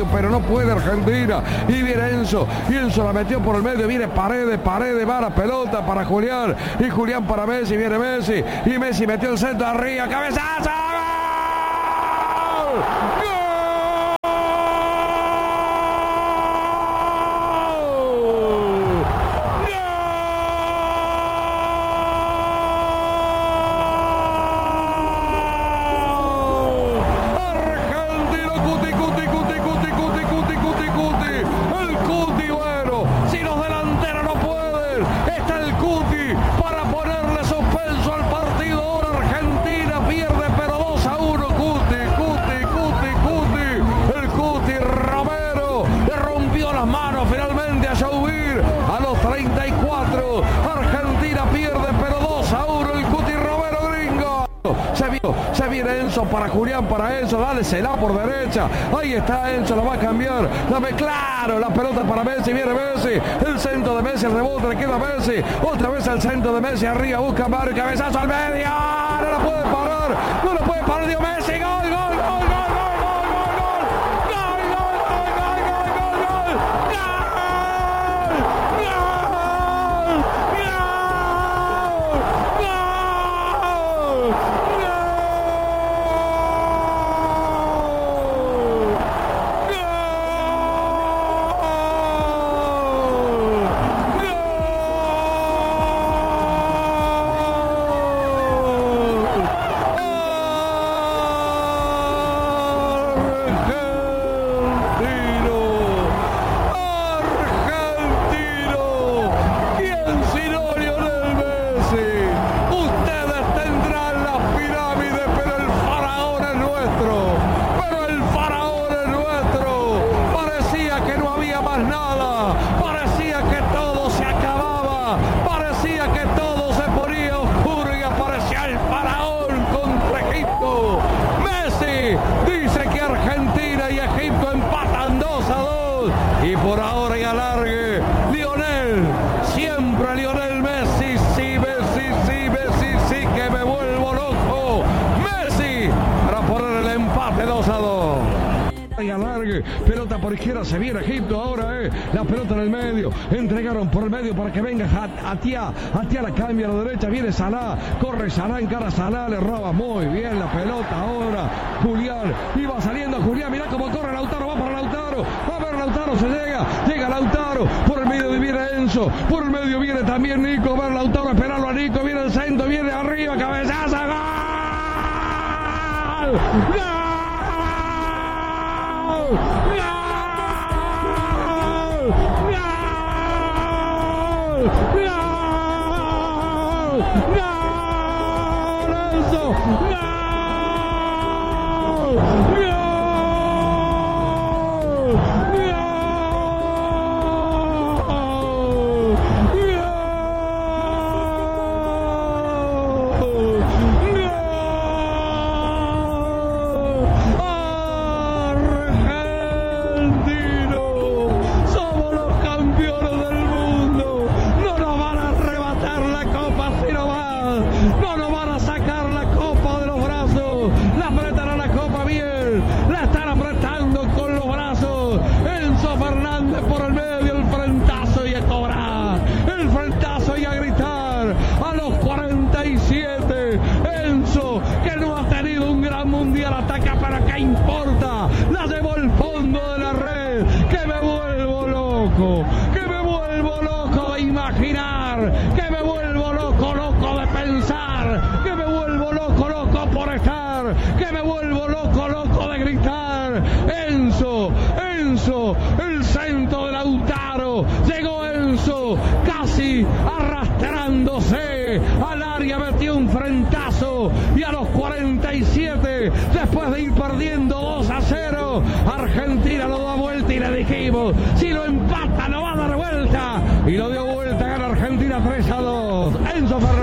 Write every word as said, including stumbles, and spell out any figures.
medio, pero no puede Argentina. Y viene Enzo, y Enzo la metió por el medio, viene Paredes, Paredes va la pelota para Julián, y Julián para Messi, viene Messi, y Messi metió el centro arriba, cabezazo, ¡gol! ¡Gol! Se viene Enzo para Julián, para Enzo, dale, se la por derecha, ahí está Enzo, la va a cambiar, dame claro, la pelota para Messi, viene Messi, el centro de Messi, el rebote le queda a Messi, otra vez el centro de Messi, arriba, busca Mario, cabezazo al medio, no la puede parar, no la puede parar, dio Messi, gol, gol, gol, gol, gol. Y por ahora y alargue, Lionel, siempre Lionel Messi, sí, Messi, sí, Messi, sí, que me vuelvo loco. Messi, para poner el empate dos a dos. Y alargue, pelota por izquierda, se viene Egipto ahora, eh, la pelota en el medio, entregaron por el medio para que venga Atia, Atia la cambia a la derecha, viene Salah, corre Salah, encara Salah, le roba muy bien la pelota ahora, Julián, y va saliendo Julián, mirá cómo corre Lautaro, va para Lautaro, va a ver Lautaro, se llega, llega Lautaro, por el medio viene Enzo, por el medio viene también Nico, va Lautaro, esperarlo a Nico, viene el centro, viene arriba, cabezazo, ¡gol! ¡Gol! ¡Gol! ¡Gol! ¡Gol! ¡Enzo! ¡Gol! ¡Gol! No nos van a sacar la copa de los brazos. La apretan a la copa bien. La están apretando con los brazos. Enzo Fernández por el medio. El frentazo y a cobrar. El frentazo y a gritar. A los cuarenta y siete. Enzo, que no ha tenido un gran mundial, ataca, para qué importa. La llevó al fondo de la red. Que me vuelvo loco. Que me vuelvo loco de imaginar. Que me vuelvo loco, loco de pensar, que me vuelvo loco, loco por estar, que me vuelvo loco, loco de gritar. Enzo, Enzo, el centro de Lautaro, llegó Enzo, casi arrastrándose al área, metió un frentazo y a los cuarenta y siete, después de ir perdiendo dos a cero, Argentina lo da vuelta y le dijimos, si lo empata lo va a dar vuelta, y lo dio vuelta, gana Argentina tres a dos. Enzo Fernández.